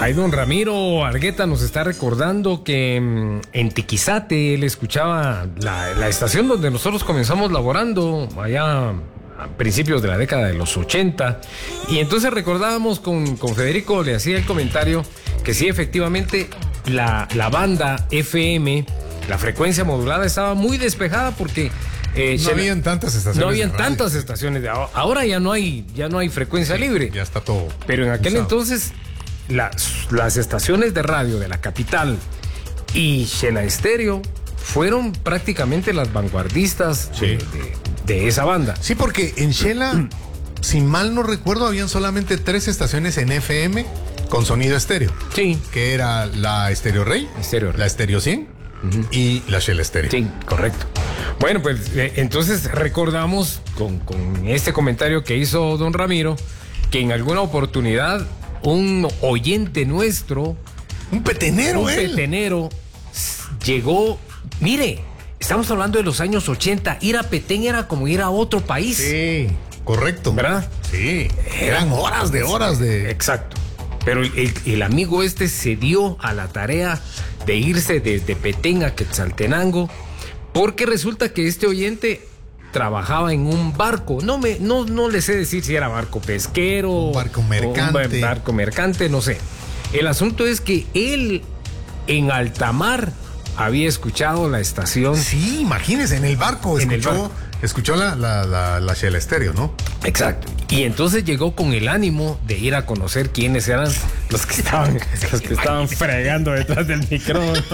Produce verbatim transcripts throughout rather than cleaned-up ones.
Ahí don Ramiro Argueta nos está recordando que mmm, en Tiquizate él escuchaba la, la estación donde nosotros comenzamos laborando allá a principios de la década de los ochenta, y entonces recordábamos con, con Federico, le hacía el comentario que sí, efectivamente la, la banda F M, la frecuencia modulada, estaba muy despejada porque Eh, no habían tantas estaciones. No habían tantas estaciones. De ahora, ahora ya no hay, ya no hay frecuencia sí, libre. Ya está todo. Pero en aquel usado. entonces, las, las estaciones de radio de la capital y Shela Estéreo fueron prácticamente las vanguardistas sí. de, de, de esa banda. Sí, porque en Shela, si mal no recuerdo, habían solamente tres estaciones en F M con sonido estéreo. Sí. Que era la Estéreo Rey, Estéreo Rey. la Estéreo cien uh-huh. y la Shela Estéreo. Sí, correcto. Bueno, pues eh, entonces recordamos con, con este comentario que hizo don Ramiro que en alguna oportunidad un oyente nuestro, un petenero, un él. petenero llegó, mire, estamos hablando de los años ochenta, ir a Petén era como ir a otro país. Sí, correcto. ¿Verdad? Sí, eran horas de horas de... Exacto. Pero el, el, el amigo este se dio a la tarea de irse desde Petén a Quetzaltenango, porque resulta que este oyente trabajaba en un barco. No me, no, no le sé decir si era barco pesquero, un barco mercante. Un barco mercante, no sé. El asunto es que él en alta mar había escuchado la estación. Sí, imagínese, en el barco en escuchó, el barco. escuchó la, la, la, la Shela Estéreo, ¿no? Exacto. Y entonces llegó con el ánimo de ir a conocer quiénes eran los que estaban, los que estaban fregando detrás del micrófono.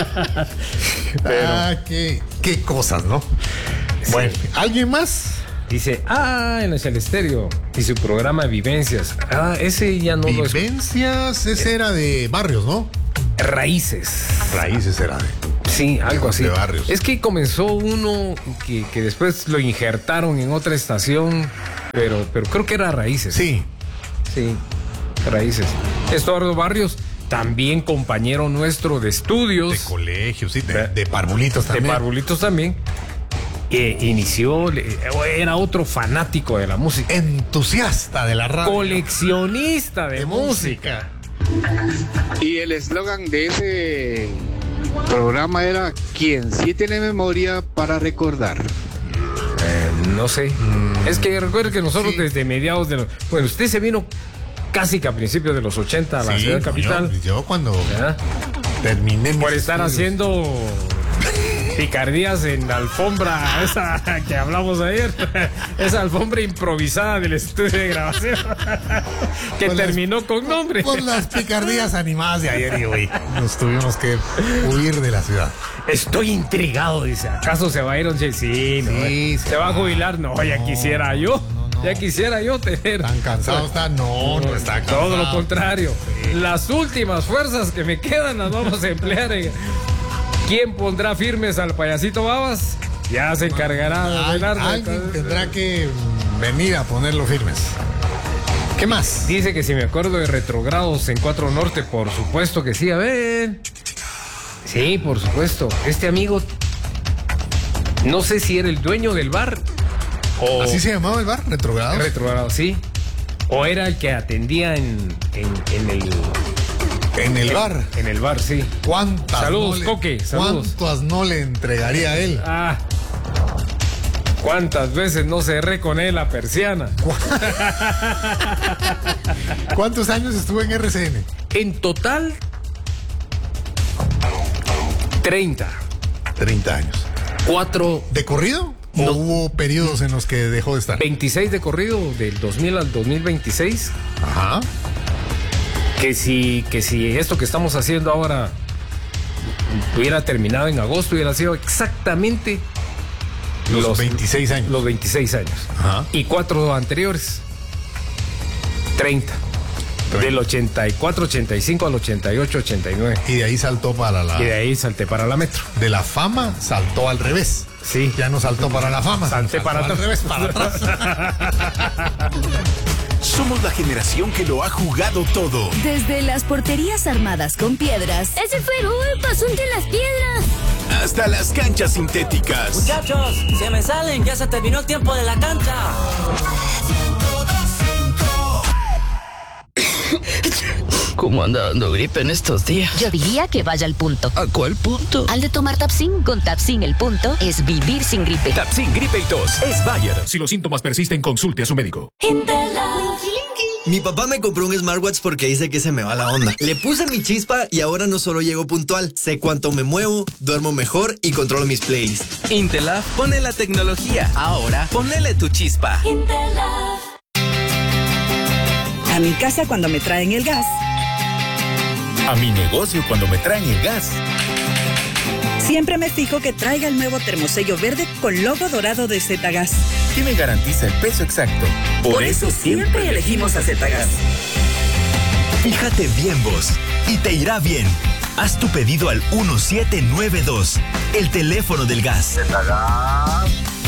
Pero, ah, qué, qué cosas, ¿no? Sí. Bueno, ¿alguien más? Dice, ah, en la Shela Estéreo y su programa Vivencias. Ah, ese ya no Vivencias, lo Vivencias, ese era de Barrios, ¿no? Raíces. Raíces era de... Sí, algo así. De Barrios. Es que comenzó uno que, que después lo injertaron en otra estación, pero, pero creo que era Raíces. Sí. Sí, Raíces. Eduardo Barrios, también compañero nuestro de estudios. De colegio, sí, de, de Parvulitos también. De Parvulitos también. Eh, inició, era otro fanático de la música. Entusiasta de la radio. Coleccionista de, de música. música. Y el eslogan de ese programa era: quien sí tiene memoria para recordar. Eh, no sé. Mm. Es que recuerde que nosotros sí. desde mediados de los... Bueno, usted se vino casi que a principios de los ochenta a la sí, ciudad capital. Yo, yo cuando ¿verdad? terminé por estar estudios. haciendo picardías en la alfombra esa que hablamos ayer, esa alfombra improvisada del estudio de grabación que por terminó las, con nombre. Por las picardías animadas de ayer y hoy nos tuvimos que huir de la ciudad. Estoy intrigado, dice. ¿Acaso se va a ir? Sí, no, sí, se, se va a jubilar. No, ya no, quisiera yo. No, no. Ya quisiera yo tener. ¿Tan cansado está? No, no está cansado. Todo lo contrario. Sí. Las últimas fuerzas que me quedan las vamos a emplear en... ¿Quién pondrá firmes al payasito Babas? Ya se encargará de ordenar. Alguien tendrá que venir a ponerlo firmes. ¿Qué más? Dice que si me acuerdo de Retrogrados en cuatro Norte, por supuesto que sí. A ver. Sí, por supuesto. Este amigo, no sé si era el dueño del bar. O... ¿Así se llamaba el bar? ¿Retrogrados? Retrogrados, sí. O era el que atendía en, en, en el... En el en, bar. En el bar, sí. ¿Cuántas saludos, no le, Coque, saludos. ¿Cuántas no le entregaría a él? Ah. ¿Cuántas veces no cerré con él la persiana? ¿Cuántos años estuvo en R C N? En total, treinta. treinta años. Cuatro. ¿De corrido? ¿O no, hubo periodos en los que dejó de estar? veintiséis de corrido, del dos mil al dos mil veintiséis. Ajá. Que si, que si esto que estamos haciendo ahora hubiera terminado en agosto, hubiera sido exactamente los, los veintiséis años. Los veintiséis años. Ajá. Y cuatro anteriores, treinta. treinta. Del ochenta y cuatro, ochenta y cinco al ochenta y ocho, ochenta y nueve. Y de ahí saltó para la... Y de ahí salté para la Metro. De la fama saltó al revés. Sí. Ya no saltó para la fama. Salté saltó para al revés, para atrás. Somos la generación que lo ha jugado todo. Desde las porterías armadas con piedras. ¡Ese fue gol! ¡Pasunte las piedras! Hasta las canchas sintéticas. Muchachos, se me salen, ya se terminó el tiempo de la cancha. ¿Cómo anda dando gripe en estos días? Yo diría que vaya al punto. ¿A cuál punto? Al de tomar Tapsin. Con Tapsin el punto es vivir sin gripe. Tapsin gripe y tos es Bayer. Si los síntomas persisten, consulte a su médico. Mi papá me compró un smartwatch porque dice que se me va la onda. Le puse mi chispa y ahora no solo llego puntual, sé cuánto me muevo, duermo mejor y controlo mis playlists. Intelaf pone la tecnología. Ahora ponele tu chispa. Intelaf. A mi casa cuando me traen el gas. A mi negocio cuando me traen el gas. Siempre me fijo que traiga el nuevo termosello verde con logo dorado de Zetagas. ¿Qué me garantiza el peso exacto? Por, Por eso, eso siempre, siempre elegimos a Zetagas. Fíjate bien vos y te irá bien. Haz tu pedido al uno siete nueve dos, el teléfono del gas. Zetagas.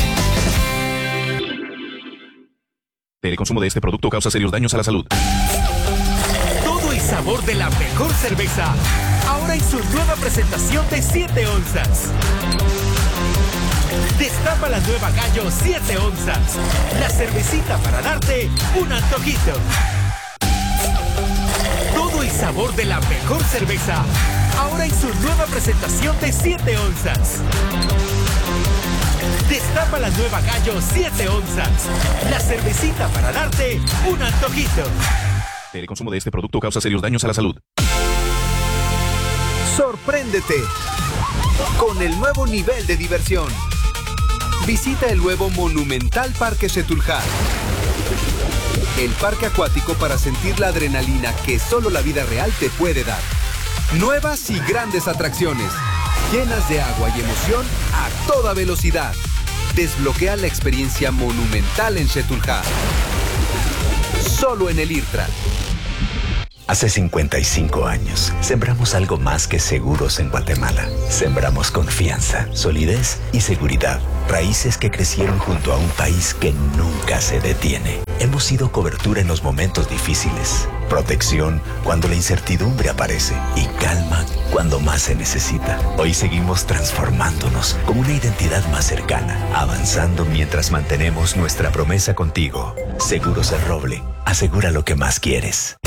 El consumo de este producto causa serios daños a la salud. Todo el sabor de la mejor cerveza. Ahora en su nueva presentación de siete onzas. Destapa la nueva Gallo siete onzas. La cervecita para darte un antojito. Todo el sabor de la mejor cerveza. Ahora en su nueva presentación de siete onzas. Destapa la nueva Gallo siete onzas. La cervecita para darte un antojito. El consumo de este producto causa serios daños a la salud. Sorpréndete con el nuevo nivel de diversión. Visita el nuevo Monumental Parque Xetulja. El parque acuático para sentir la adrenalina que solo la vida real te puede dar. Nuevas y grandes atracciones, llenas de agua y emoción a toda velocidad. Desbloquea la experiencia monumental en Xetulja. Solo en el IRTRA. Hace cincuenta y cinco años, sembramos algo más que seguros en Guatemala. Sembramos confianza, solidez y seguridad. Raíces que crecieron junto a un país que nunca se detiene. Hemos sido cobertura en los momentos difíciles, protección cuando la incertidumbre aparece y calma cuando más se necesita. Hoy seguimos transformándonos con una identidad más cercana, avanzando mientras mantenemos nuestra promesa contigo. Seguros El Roble, asegura lo que más quieres.